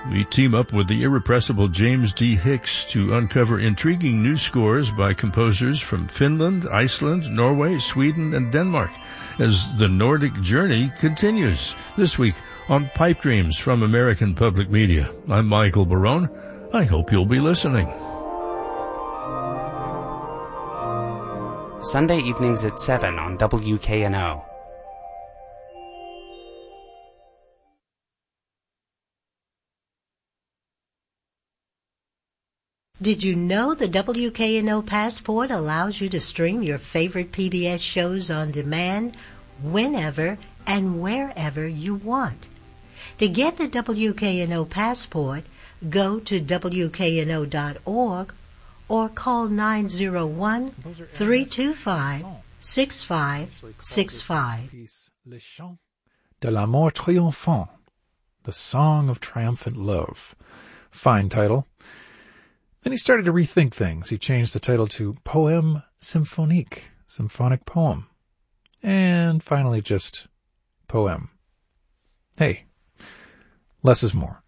We team up with the irrepressible James D. Hicks to uncover intriguing new scores by composers from Finland, Iceland, Norway, Sweden, and Denmark as the Nordic journey continues. This week on Pipe Dreams from American Public Media. I'm Michael Barone. I hope you'll be listening. Sunday evenings at 7 on WKNO. Did you know the WKNO Passport allows you to stream your favorite PBS shows on demand whenever and wherever you want? To get the WKNO Passport, go to WKNO.org or call 901-325-6565. Le Chant de l'Amour Triomphant, The Song of Triumphant Love. Fine title. Then he started to rethink things. He changed the title to Poème Symphonique, symphonic poem. And finally just poem. Hey, less is more.